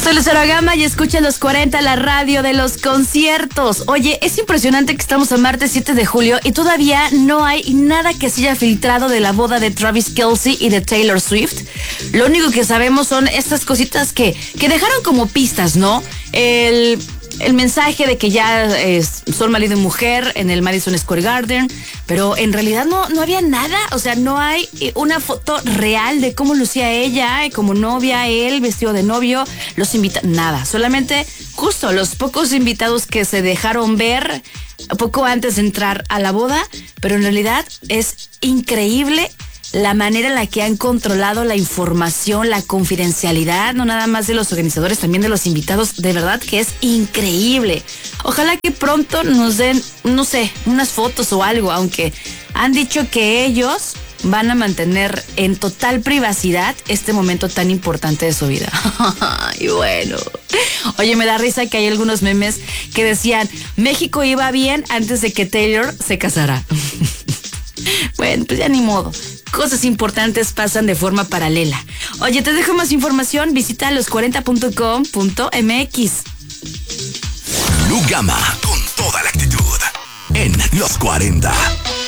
Soy Lucero Gama y escucha los 40, la radio de los conciertos. Oye, es impresionante que estamos a martes 7 de julio y todavía no hay nada que se haya filtrado de la boda de Travis Kelce y de Taylor Swift. Lo único que sabemos son estas cositas que dejaron como pistas, ¿no? El mensaje de que ya son marido y mujer en el Madison Square Garden, pero en realidad no había nada, o sea, no hay una foto real de cómo lucía ella como novia, él vestido de novio, nada, solamente justo los pocos invitados que se dejaron ver poco antes de entrar a la boda, pero en realidad es increíble la manera en la que han controlado la información, la confidencialidad, no nada más de los organizadores, también de los invitados, de verdad que es increíble. Ojalá que pronto nos den, no sé, unas fotos o algo, aunque han dicho que ellos van a mantener en total privacidad este momento tan importante de su vida. Y bueno, oye, me da risa que hay algunos memes que decían, México iba bien antes de que Taylor se casara. Bueno, pues ya ni modo. Cosas importantes pasan de forma paralela. Oye, te dejo más información. Visita los40.com.mx. Lu Gama, con toda la actitud. En Los 40.